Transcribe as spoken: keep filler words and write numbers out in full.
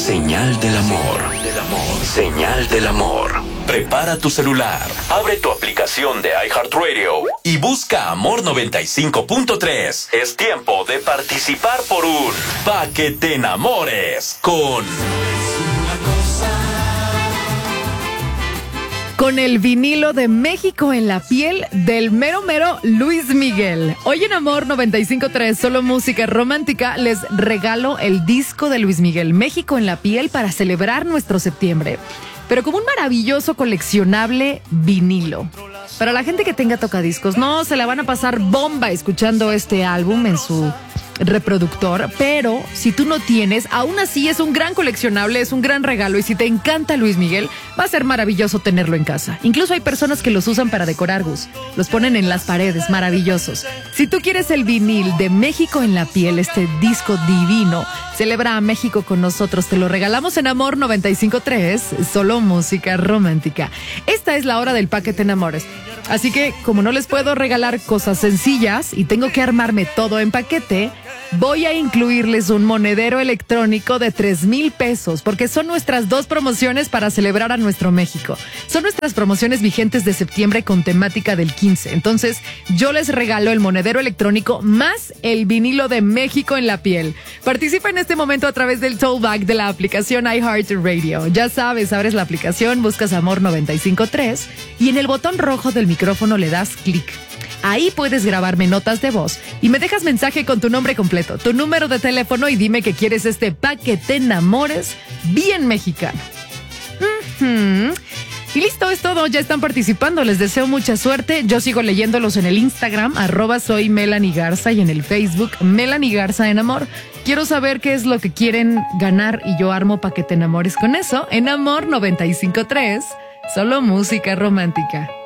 Señal del amor. Señal del amor. Prepara tu celular, abre tu aplicación de iHeartRadio y busca Amor noventa y cinco punto tres. Es tiempo de participar por un Pa' que te enamores con... Con el vinilo de México en la piel del mero mero Luis Miguel. Hoy en Amor noventa y cinco punto tres, solo música romántica, les regalo el disco de Luis Miguel, México en la piel, para celebrar nuestro septiembre. Pero como un maravilloso coleccionable vinilo. Para la gente que tenga tocadiscos, no, se la van a pasar bomba escuchando este álbum en su reproductor, pero si tú no tienes, aún así es un gran coleccionable, es un gran regalo, y si te encanta Luis Miguel, va a ser maravilloso tenerlo en casa. Incluso hay personas que los usan para decorar, Gus, los ponen en las paredes, maravillosos. Si tú quieres el vinil de México en la piel, este disco divino, celebra a México con nosotros, te lo regalamos en Amor noventa y cinco punto tres, solo música romántica. Esta es la hora del Pa' que te enamores. Así que, como no les puedo regalar cosas sencillas y tengo que armarme todo en paquete, voy a incluirles un monedero electrónico de tres mil pesos, porque son nuestras dos promociones para celebrar a nuestro México. Son nuestras promociones vigentes de septiembre con temática del quince. Entonces, yo les regalo el monedero electrónico más el vinilo de México en la piel. Participa en este momento a través del tollback de la aplicación iHeartRadio. Ya sabes, abres la aplicación, buscas Amor noventa y cinco punto tres y en el botón rojo del micrófono le das clic. Ahí puedes grabarme notas de voz y me dejas mensaje con tu nombre completo, tu número de teléfono y dime que quieres este Pa' que te enamores bien mexicano. Uh-huh. Y listo, es todo, ya están participando, les deseo mucha suerte. Yo sigo leyéndolos en el Instagram, arroba soy Melanie Garza, y en el Facebook, Melanie Garza en Amor. Quiero saber qué es lo que quieren ganar y yo armo Pa' que te enamores con eso en Amor noventa y cinco punto tres, solo música romántica.